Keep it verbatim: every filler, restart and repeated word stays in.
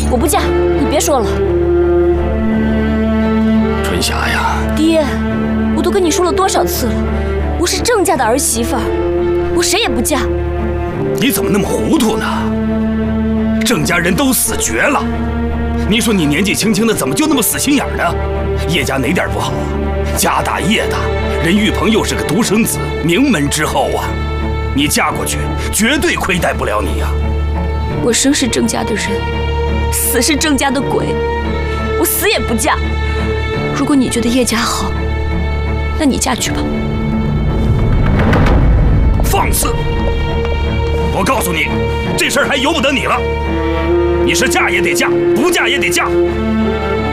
我不嫁，你别说了。 春霞呀， 爹，我都跟你说了多少次了，我是郑家的儿媳妇儿，我谁也不嫁。 你怎么那么糊涂呢？郑家人都死绝了，你说你年纪轻轻的，怎么就那么死心眼呢？叶家哪点不好啊？家大业大，任玉鹏又是个独生子，名门之后啊，你嫁过去绝对亏待不了你呀。 我生是郑家的人，死是郑家的鬼，我死也不嫁。如果你觉得叶家好，那你嫁去吧。 放肆！我告诉你，这事儿还由不得你了。你是嫁也得嫁，不嫁也得嫁。